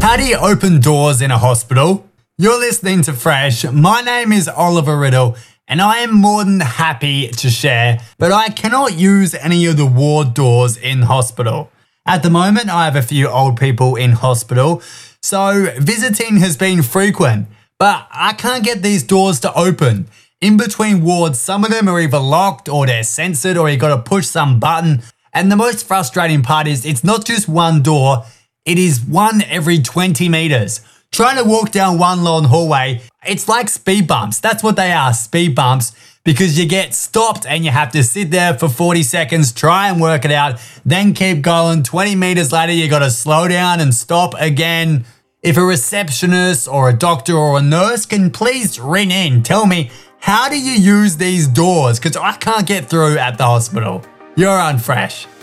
How do you open doors in a hospital? You're listening to Fresh. My name is Oliver Riddle and I am more than happy to share, but I cannot use any of the ward doors in hospital. At the moment, I have a few old people in hospital, so visiting has been frequent, but I can't get these doors to open. In between wards, some of them are either locked or they're censored or you got to push some button. And the most frustrating part is it's not just one door, it is one every 20 meters. Trying to walk down one long hallway, it's like speed bumps. That's what they are, speed bumps, because you get stopped and you have to sit there for 40 seconds, try and work it out, then keep going. 20 meters later, you got to slow down and stop again. If a receptionist or a doctor or a nurse can please ring in, tell me, how do you use these doors? Because I can't get through at the hospital. You're on Fresh.